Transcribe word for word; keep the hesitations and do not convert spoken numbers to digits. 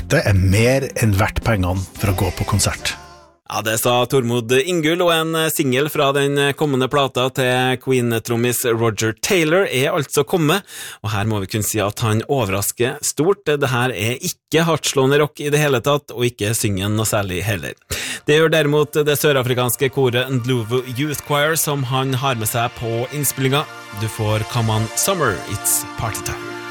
dette er mer enn verdt pengene for å gå på konsert. Ja, det sa Tormod Ingull, og en single fra den kommende plata til Queen-trommis Roger Taylor er altså kommet, og her må vi kunne si at han overrasker stort. Det her er ikke hardtslående rock i det hele tatt, og ikke synger noe særlig heller. Det gjør derimot det sørafrikanske koret Ndlovu Youth Choir, som han har med seg på innspillinga. Du får Come On Summer, It's Party Time.